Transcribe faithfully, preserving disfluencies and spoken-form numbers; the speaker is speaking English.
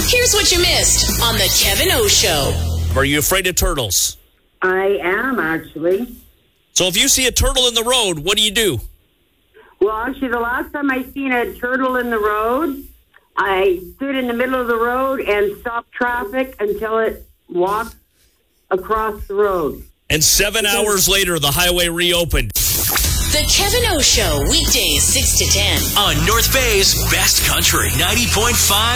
Here's what you missed on the Kevin O Show. Are you afraid of turtles? I am, actually. So if you see a turtle in the road, what do you do? Well, actually, the last time I seen a turtle in the road, I stood in the middle of the road and stopped traffic until it walked across the road. And seven hours later, the highway reopened. The Kevin O Show, weekdays six to ten. On North Bay's Best Country, ninety point five